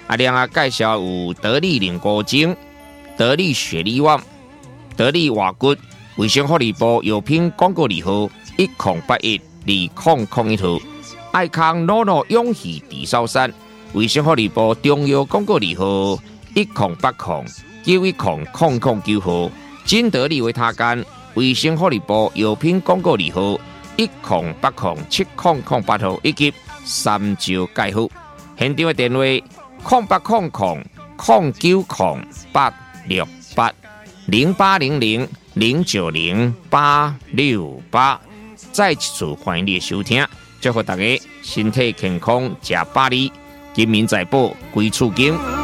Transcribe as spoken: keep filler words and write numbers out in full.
啊，另外介绍有得力灵菇精、得力雪梨丸、得力瓦骨、卫生福利部药品广告二号一零八一二零零一号，爱康诺诺永续地烧山，卫生福利部中药广告二号一零八零九一零零零九号，金得利维他干，卫生福利部药品广告二号一零八零七零零八号，以及三招介护。现场的电话零八零零零九零八六八零八零零零九零八六八。再一次欢迎你的收听，祝福大家身体健康，吃百里，金民财宝，归厝经。